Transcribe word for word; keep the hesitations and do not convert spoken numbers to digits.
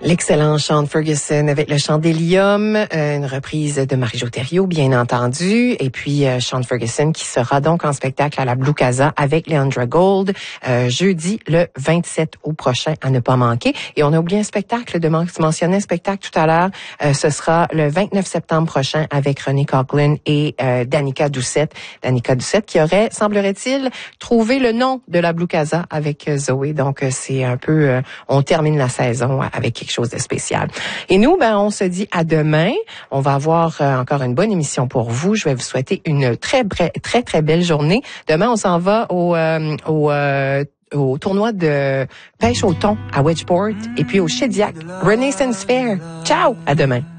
L'excellent Sean Ferguson avec le chant d'Hélium, euh, une reprise de Marie-Jo Thériault, bien entendu, et puis euh, Sean Ferguson qui sera donc en spectacle à la Blue Casa avec Leandra Gold euh, jeudi le vingt-sept août prochain, à ne pas manquer. Et on a oublié un spectacle, de mentionner un spectacle tout à l'heure, euh, ce sera le vingt-neuf septembre prochain avec René Coughlin et euh, Danica Doucette. Danica Doucette qui aurait, semblerait-il, trouvé le nom de la Blue Casa avec euh, Zoé. Donc euh, c'est un peu, euh, on termine la saison avec quelque chose de spécial. Et nous, ben, on se dit à demain. On va avoir euh, encore une bonne émission pour vous. Je vais vous souhaiter une très, très, très, très belle journée. Demain, on s'en va au, euh, au, euh, au tournoi de pêche au thon à Wedgeport et puis au Shediac Renaissance Fair. Ciao! À demain.